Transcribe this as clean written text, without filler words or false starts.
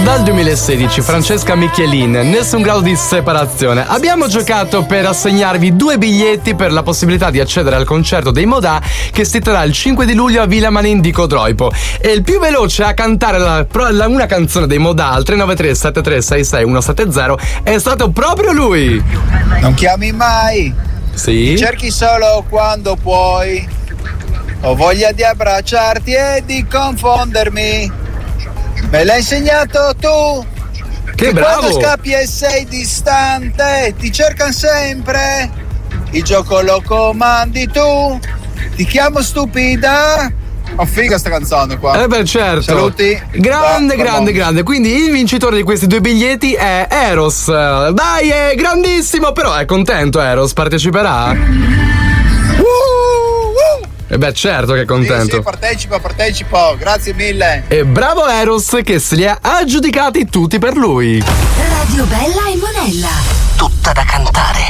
Dal 2016 Francesca Michelin, Nessun grado di separazione. Abbiamo giocato per assegnarvi 2 biglietti per la possibilità di accedere al concerto dei Modà che si terrà il 5 di luglio a Villa Manin di Codroipo. E il più veloce a cantare una canzone dei Modà al 393 7366 170 è stato proprio lui. Non chiami mai, Sì? mi cerchi solo quando puoi. Ho voglia di abbracciarti e di confondermi. Me l'hai insegnato tu. Che bravo! Quando scappi e sei distante, ti cercano sempre. Il gioco lo comandi tu. Ti chiamo stupida. Oh, figa sta canzone qua. Beh, certo. Saluti. Grande. Quindi il vincitore di questi 2 biglietti è Eros. Dai, è grandissimo, però è contento Eros, parteciperà? E beh, certo che è contento. Sì, partecipo, grazie mille. E bravo Eros che se li ha aggiudicati tutti per lui. Radio Bella e Monella. Tutta da cantare.